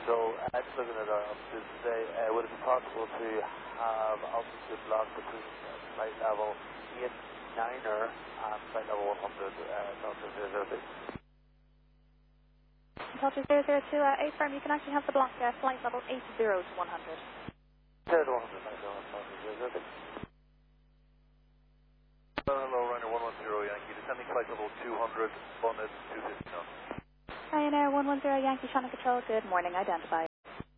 So, just looking at our offices today, would it be possible to have altitude log between flight level 89er and flight level 100, Delta 006? Delta 002, A-firm, you can actually have the block flight level 80 to 100. 0 to 100, nice one, Delta 006. Hello, Ryanair 110 Yankee, descending flight level 200, bonnet 250 knots. Ryanair 110 Yankee, Channel Control, good morning, identify.